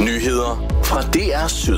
Nyheder fra DR Syd.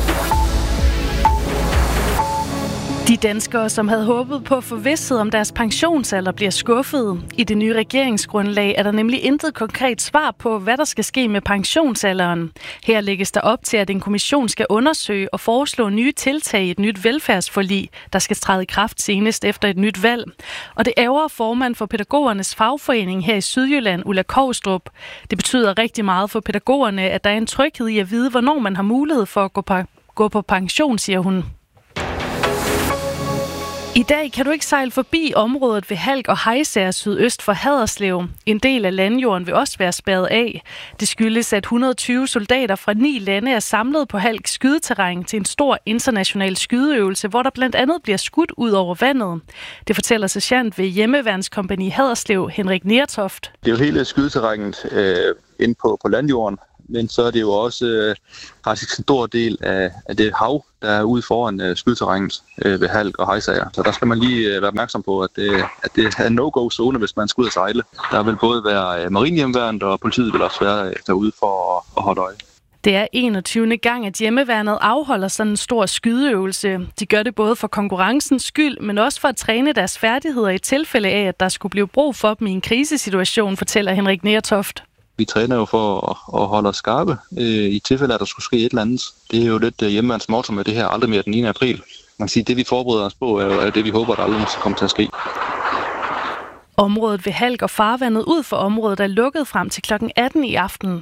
De danskere, som havde håbet på at få vished om deres pensionsalder, bliver skuffede. I det nye regeringsgrundlag er der nemlig intet konkret svar på, hvad der skal ske med pensionsalderen. Her lægges der op til, at en kommission skal undersøge og foreslå nye tiltag i et nyt velfærdsforlig, der skal træde i kraft senest efter et nyt valg. Og det ærger formand for pædagogernes fagforening her i Sydjylland, Ulla Kovstrup. Det betyder rigtig meget for pædagogerne, at der er en tryghed i at vide, hvornår man har mulighed for at gå på pension, siger hun. I dag kan du ikke sejle forbi området ved Halk og Hejsager sydøst for Haderslev. En del af landjorden vil også være spærret af. Det skyldes, at 120 soldater fra 9 lande er samlet på Halk skydeterræn til en stor international skydeøvelse, hvor der blandt andet bliver skudt ud over vandet. Det fortæller sergeant ved Hjemmeværnskompagni Haderslev, Henrik Nertoft. Det er jo hele skydeterrænet inde på landjorden. Men så er det jo også faktisk en stor del af det hav, der er ude foran skydeterrænet ved Halk og Hejsager. Så der skal man lige være opmærksom på, at det er en no-go-zone, hvis man skal ud og sejle. Der vil både være marinehjemmeværnet, og politiet vil også være derude for at holde øje. Det er 21. gang, at Hjemmeværnet afholder sådan en stor skydeøvelse. De gør det både for konkurrencens skyld, men også for at træne deres færdigheder i tilfælde af, at der skulle blive brug for dem i en krisesituation, fortæller Henrik Nertoft. Vi træner jo for at holde os skarpe i tilfælde, at der skulle ske et eller andet. Det er jo lidt hjemmeværens motto med det her aldrig mere den 9. april. Man kan sige, at det vi forbereder os på, er det vi håber, der aldrig skal komme til at ske. Området ved Halk og farvandet ud for området er lukket frem til kl. 18 i aften.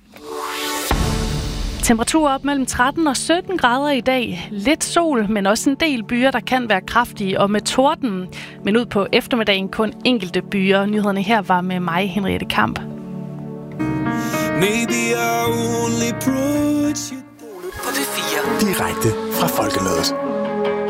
Temperatur op mellem 13 og 17 grader i dag. Lidt sol, men også en del byer, der kan være kraftige og med torden. Men ud på eftermiddagen kun enkelte byer. Nyhederne her var med mig, Henriette Kamp. På P4. Direkte fra Folkemødet.